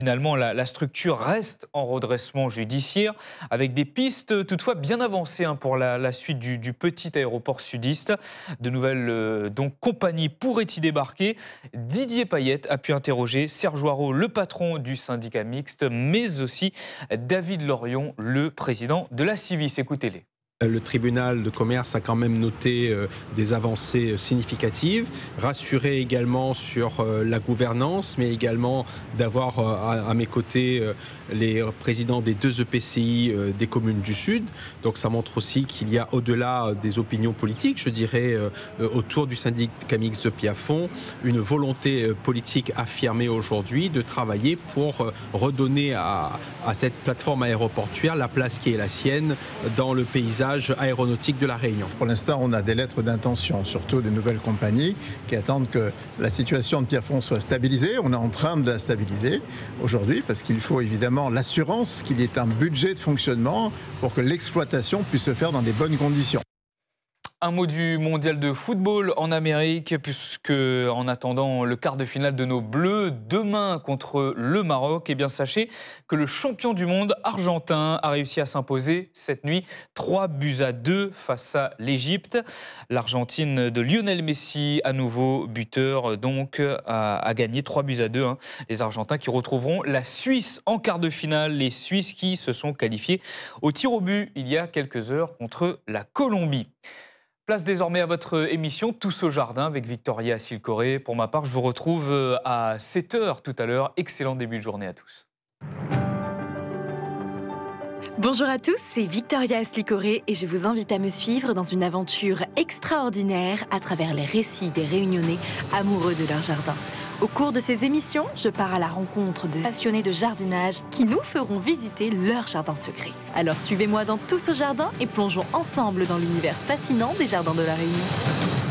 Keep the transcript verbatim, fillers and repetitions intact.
Finalement, la, la structure reste en redressement judiciaire, avec des pistes toutefois bien avancées hein, pour la, la suite du, du petit aéroport sudiste. De nouvelles euh, donc, compagnies pourraient y débarquer. Didier Payette a pu interroger Serge Hoareau, le patron du syndicat mixte, mais aussi David Lorion, le président de la Civis. Écoutez-les. Le tribunal de commerce a quand même noté euh, des avancées significatives, rassuré également sur euh, la gouvernance, mais également d'avoir euh, à, à mes côtés euh, les présidents des deux E P C I euh, des communes du Sud. Donc ça montre aussi qu'il y a au-delà des opinions politiques, je dirais, euh, autour du syndicat mixte de Pierrefonds, une volonté euh, politique affirmée aujourd'hui de travailler pour euh, redonner à, à cette plateforme aéroportuaire la place qui est la sienne dans le paysage aéronautique de la Réunion. Pour l'instant, on a des lettres d'intention, surtout des nouvelles compagnies qui attendent que la situation de Pierrefonds soit stabilisée. On est en train de la stabiliser aujourd'hui parce qu'il faut évidemment l'assurance qu'il y ait un budget de fonctionnement pour que l'exploitation puisse se faire dans des bonnes conditions. Un mot du mondial de football en Amérique, puisque en attendant le quart de finale de nos Bleus, demain contre le Maroc, eh bien sachez que le champion du monde argentin a réussi à s'imposer cette nuit trois buts à deux face à l'Égypte. L'Argentine de Lionel Messi, à nouveau buteur, donc a, a gagné trois buts à deux. Hein. Les Argentins qui retrouveront la Suisse en quart de finale, les Suisses qui se sont qualifiés au tir au but il y a quelques heures contre la Colombie. Place désormais à votre émission Tous au jardin avec Victoria Silcoré. Pour ma part, je vous retrouve à sept heures tout à l'heure. Excellent début de journée à tous. Bonjour à tous, c'est Victoria Aslicoré et je vous invite à me suivre dans une aventure extraordinaire à travers les récits des Réunionnais amoureux de leur jardin. Au cours de ces émissions, je pars à la rencontre de passionnés de jardinage qui nous feront visiter leur jardin secret. Alors suivez-moi dans Tous au jardin et plongeons ensemble dans l'univers fascinant des jardins de la Réunion.